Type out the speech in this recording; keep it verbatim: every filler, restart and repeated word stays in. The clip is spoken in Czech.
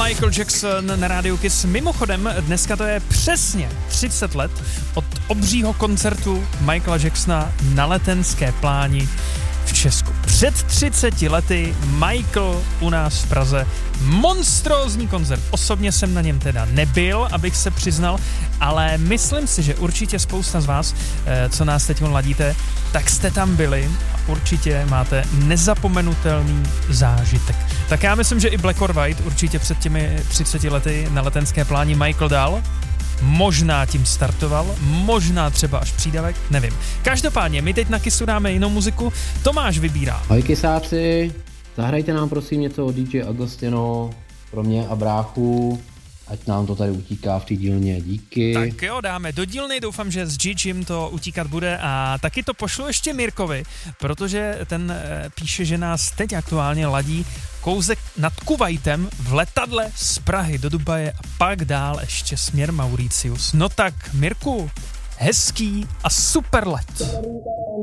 Michael Jackson na rádiu Kiss. Mimochodem, dneska to je přesně třicet let od obřího koncertu Michaela Jacksona na Letenské pláni v Česku. Před třiceti lety Michael u nás v Praze. Monstrózní koncert. Osobně jsem na něm teda nebyl, abych se přiznal, ale myslím si, že určitě spousta z vás, co nás teď ladíte, tak jste tam byli a určitě máte nezapomenutelný zážitek. Tak já myslím, že i Black or White určitě před těmi třiceti lety na Letenské pláni Michael dal. Možná tím startoval, možná třeba až přídavek, nevím. Každopádně, my teď na Kissu dáme jinou muziku, Tomáš vybírá. Ahoj Kisáci, zahrajte nám prosím něco od D J Agostino pro mě a bráchu, ať nám to tady utíká v té dílně, díky. Tak jo, dáme do dílny, doufám, že s Gigim to utíkat bude a taky to pošlu ještě Mirkovi, protože ten e, píše, že nás teď aktuálně ladí kousek nad Kuvajtem v letadle z Prahy do Dubaje a pak dál ještě směr Mauricius. No tak, Mirku, hezký a super let.